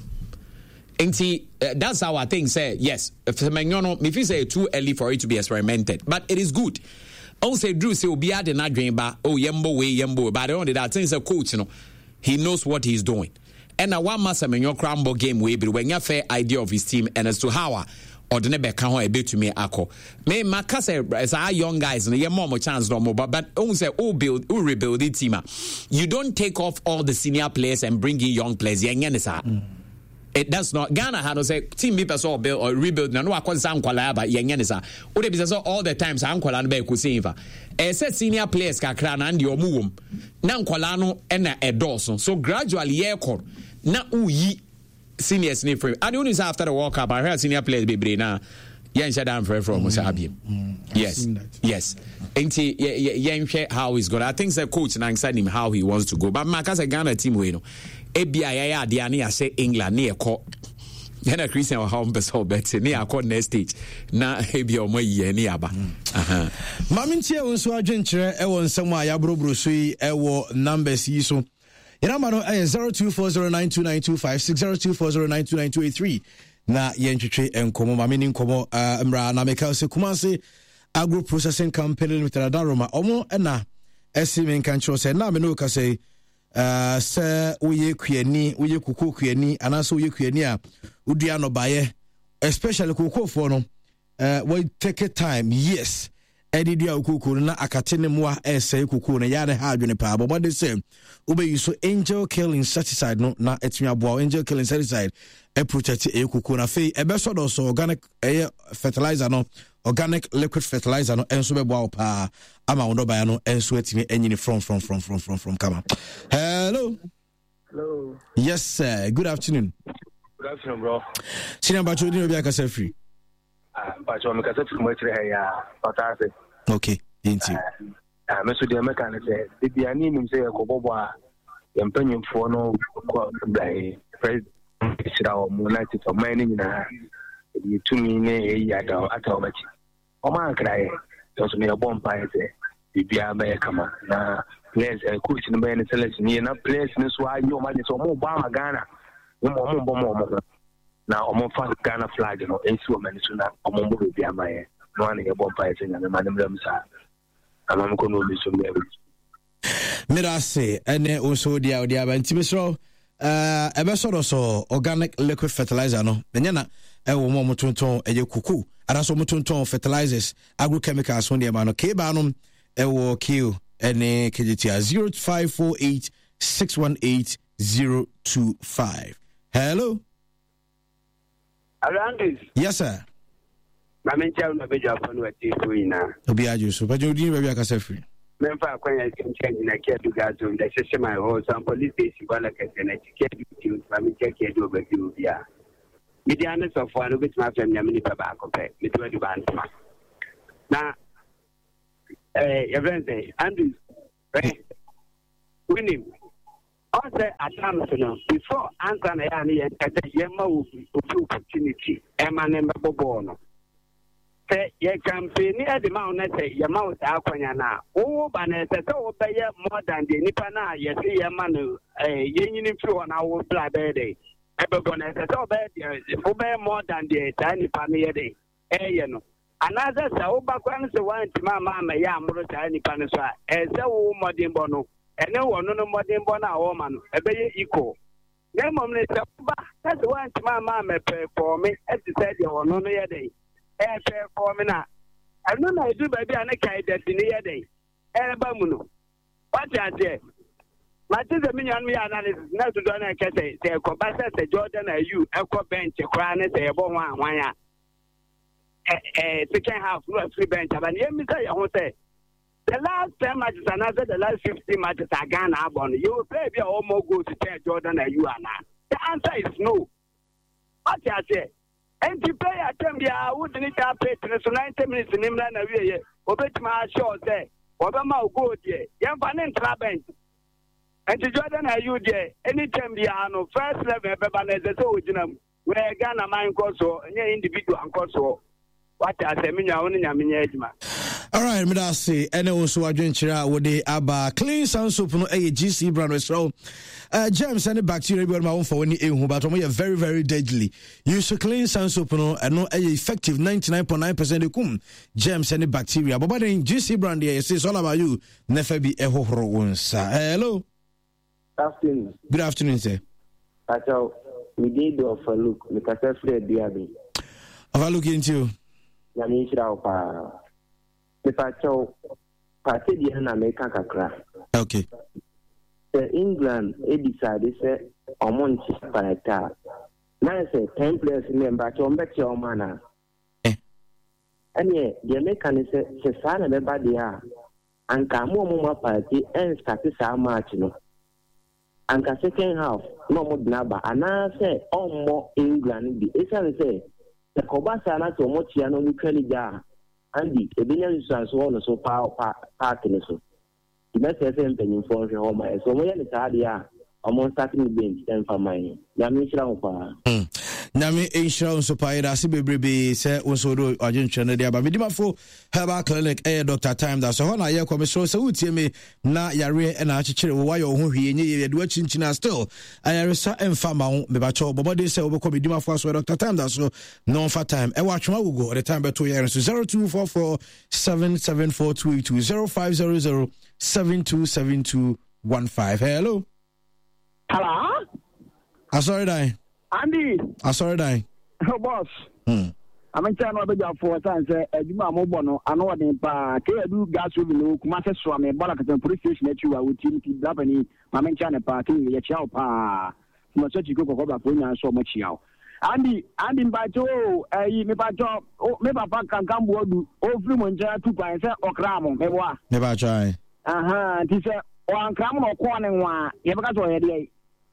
And see, uh, that's how I think say, yes, if you say too early for it to be experimented, but it is good. Also, Drew say, be at the dream, but oh, yembo way, yembo, but only that thing's a coach, you know, he knows what he's doing. And now one must have your crumble game way, but when you have fair idea of his team and as to how or the never can a bit to me, Ako. May Macassa as our young guys and you more chance no more, but only say, oh, build, oh, rebuild the team. You don't take off all the senior players and bring in young players. Mm. It does not. Ghana had to say, team people saw build or rebuild. No, I can't sound qualified, but young Yanisa. Would it be so all the times I'm qualified could say, a set senior players can cran and your move. Now, Qualano and a Dawson. So gradually, yeah, now, ye. Senior sniff for I don't know after the World Cup. I heard senior players be brain now. Yan shut down for from Musabi. Yes, yes. And see, yan share how he's going. I think the coach and said him how he wants to go. But Marcus a Ghana team, we know. A B I A D N I say England near court. Yana Christian home best bet near court next stage. Na ebi o mo ye ni aba. Aha. Mamintie won so adwenkyere e won nsɛm a yabrobro so yi e wo numbers yi so. Yamano eh zero two four zero nine two nine two five six zero two four zero nine two nine two eight three na yentwetwe enkomo mameni nkomo mra na meka se Kumasi Agro Processing Company Limited Daroma omo na esi men kan chro se na me no ka se uh se uye kuani uye kuku kuani anaso uye kuani a udua no baye especially kuku fo no uh we take a time yes edidia ukuku na akatene moa ese kuku na yare ha adwene pa bo de say ube yuso Angel Kill Insecticide no na etumi aboa Angel Kill Insecticide e protect e kuku na fe e be so do so organic e fertilizer no organic liquid fertilizer no enso be boa pa ama wono ba no enso etimi enyini from from from from from from kama. Hello. Hello. Yes sir, good afternoon. Good afternoon bro. Sina ba chodi no bi aka free. But I'm going to say, uh, okay, indeed. I'm a Sudan mechanic. The anime say, Koboba, and penny for no president united for mining in a two million yard at all. Oh, my cry, there's me a bonfire. The Bia may come now. Players a cushion by any selection. You're not placed in this why your money so more Bama Ghana. No more, more, more. Now, I'm on fast Ghana flag, you know, and so many soon. I'm on move with my one of your bonfires and the madam Ramsa. I'm going to be so Mirase ene also dia dia ba ntimi so eh ebe so so organic liquid fertilizer no enya na e wo mo motonton eye kuku ara so motonton fertilizers agrochemicals on dia ba no ke ba no e wo kill ene kejiti zero five four eight six one eight zero two five. Hello. Around yes sir. My main child no be job no ati fuina. Obi aju so but you didn't be aka free. Memfa kwanya change na kia du gazo da sheshe my horse and police station bala ka na kia du my main check kia do be du bia. Me di anes of one bit my family na me baba ko pe. Me do du ban ma. Na eh your friend say Andrew eh winning. Also at times no before answer na ya ni enta yema opportunity e ma na mbebo no. Say ye campaign at the mount say your mouth akwanya na o ba na say so be more than the nipa na ye say ye man eh ye nyini fi on our bla be dey e be go na say so be o be more than the tiny nipa na ye dey eh ye no another say o ba kwan say wan ti ma ma me ya amuro tiny nipa no so e say wo modern bo no ene wo no no modern bo na wo ma no e be ye equal ye mom ne say ba say wan ti ma ma me pe for me e ti say the wo no no ye dey eh fair for me na I know I do baby and I can't destiny a day. Eh, Bamuno. What I say? My sister, me and me analysis, not to do a case, say, Cobassa, say, Jordan, and you, Echo bench, a crown, say, a bon one, one, eh, second half, three bench, and let me say, I won't say. The last ten matches, another, the last fifty matches are gone up on you. Will play your almost go to tell Jordan and you are now. The answer is no. What I say? And to play at them, I wouldn't need to pay to ninety minutes in England. Or bet my short there. Or my good, yeah. Young Panen Trabent. And to Jordan, are you there? Anytime the no first level, Beban as a soldier, where Ghana mine coso, and your individual and coso. What I say, Mina, only a minute. All right, me da say ene wo so adwenkyira wo de aba clean sound soap no eh G C brand restaurant uh germs and bacteria bi ma won for woni ehu but omo very very deadly. Use to clean sound soap no eno eh effective ninety-nine point nine percent kum germs and bacteria. But then G C brand here says all about you never be ehohoro wonsa. Hello. Good afternoon. Good afternoon, sir. Acho we did offer look me ka say Fred Diaby. Have a look into you. Ya mi shira pa the pacho party di na America kakra. Okay. The England e decide say omon chi parata. Na say ten players member cho mbeti o mana. Eh. Anye the American say se sana be ba dia. Anka mo mo ma party en start sa match no. Anka second half no mo dinaba ana say omo England bi. Esa say the Kobasa na to mo chia no kweli ja. Andy, the billion is one so power park in so. The best S M penny for your home. So, when it's Adia, I'm on starting bench and for mine. Yamisha. Nami insurance so paid as baby say also do urgent there but midima for herbal clinic eh Doctor Time that so when I come so so utie me na yare e na achichere wo wayo ho hwie nye ye do achinchina still ayare sa emfa ma ho me ba cho bobo dey say obekọ midima for so Doctor Time that so no for time e wa twema go the time beto yare so zero two four four seven seven four two eight two zero five zero zero seven two seven two one five. Hello. Hello. I sorry die. Andy. I sorry die. Oh, boss. Hmm. I'm in China about four times. Eduma Mobono, I know what in pa. Can do gas with no Kumasa Swami, Balaka police station that you are with Timothy Dabani, Maman China party, your chow pa. Masachi go over for so much yaw. Andy, Andy, by two, eh, me by job, oh, maybe I can come wood, oh, Frumonja, two pints, or Cramon, maybe. Never try. Aha, this is one Cramon or corner one, you ever got to a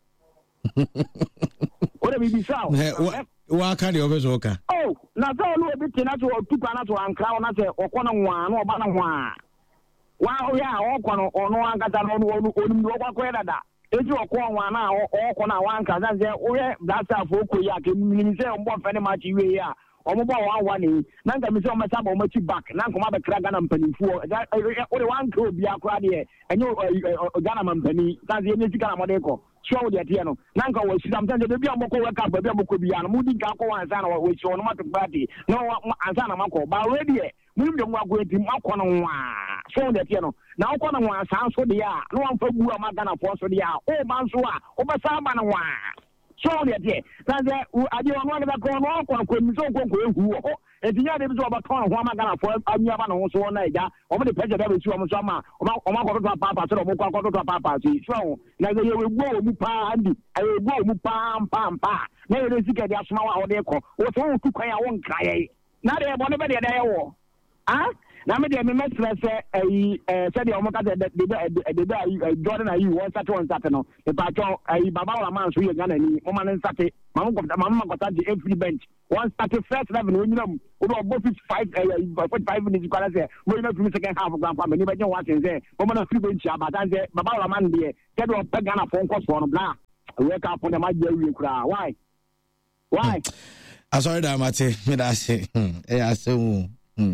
what be sound? What can you always work? Oh, now no bit to two panels one crown or corner one or banana one. Wow, yeah, all corner or no one got on one. If you are corn one now or corner one, because that's a folk we are can say on what very much you are. Or one one, Nanka Miss Masabo much back, Nanka Kragan and Penny for that only one could be a crowd here, and you Ghana Penny, that's the music Amadeco. Show the piano. Nanka was sometimes the baby Moko wake up, baby could be a moody Kako and Sana, which are not party. No, Ansana Mako, but already, we don't want to go to Makon. so that you know now kwa na san so de a no amfa bu ama Ghana for so de a o man so a o ba sa ba na wa so that ye na ze ade ono na ko no kwa ko mi so ko ko ehu ho etinya de bi so ba ton ho ama Ghana for anya ba na ho so na eja o mo de pege da be tu o mo so ama o ma o ma ko to papa so o mo kwa ko to papa so so na ze ye we gbo o mu pa andi aye gbo o mu pa pa pa na ye de sika de asoma wa o de ko o so o tu kwan ya won kraye na de bo ne be de de wo ah na me de me mesra se ai eh se de o mo ka de de de de Jordan ayi won sate won sate no e pa cho ai baba wala man so ye Ghana ni o man sate mamu ko mamu ko ta de every bench one state first level no nyinam o do fifty-five forty-five minutes kwala se mo ina fi second half grandpa me ni be jen wa ten se o man free bench abata se baba wala man de se de o pe Ghana for nko so no bla we ka pon de ma je wi kura why why I sorry that mate me da say eh aso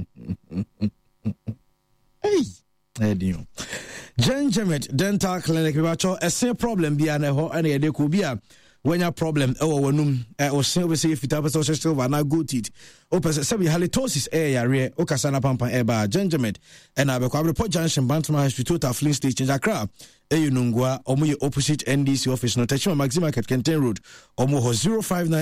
hey Edio Gengemet Dental Clinic we bacho ese problem bia na ho ana yede ko bia wanya problem e wo wanum e o se we say fita person still va na go teeth o pese se be halitosis e yare o kasa na pampa e ba Gengemet e na be kwa report junction Bantama Hospital ta Flint Station Accra e yunungwa omo ye opposite N D C office no Techima Maxima Market Kenten Road omo ho zero five nine